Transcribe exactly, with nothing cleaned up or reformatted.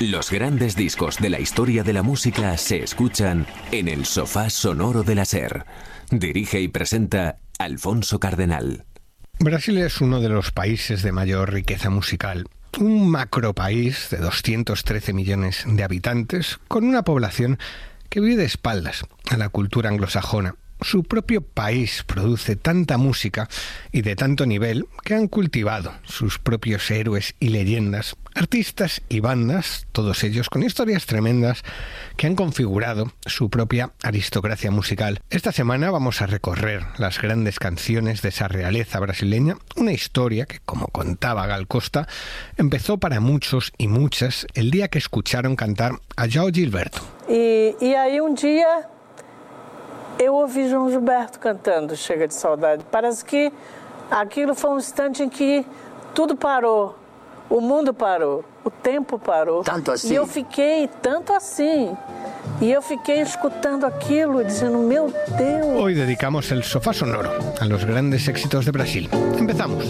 Los grandes discos de la historia de la música se escuchan en el sofá sonoro de la SER. Dirige y presenta Alfonso Cardenal. Brasil es uno de los países de mayor riqueza musical. Un macropaís de doscientos trece millones de habitantes con una población que vive de espaldas a la cultura anglosajona. Su propio país produce tanta música y de tanto nivel que han cultivado sus propios héroes y leyendas, artistas y bandas, todos ellos con historias tremendas que han configurado su propia aristocracia musical. Esta semana vamos a recorrer las grandes canciones de esa realeza brasileña, una historia que, como contaba Gal Costa, empezó para muchos y muchas el día que escucharon cantar a João Gilberto. Y, y ahí un día eu ouvi João Gilberto cantando Chega de Saudade. Parece que aquilo foi um instante em que tudo parou, o mundo parou, o tempo parou. Tanto assim? E eu fiquei, tanto assim, e eu fiquei escutando aquilo, dizendo, meu Deus. Hoy dedicamos el sofá sonoro a los grandes éxitos de Brasil. Empezamos.